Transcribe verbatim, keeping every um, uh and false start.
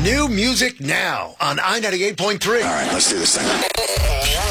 New music now on I ninety-eight point three. All right, let's do this thing.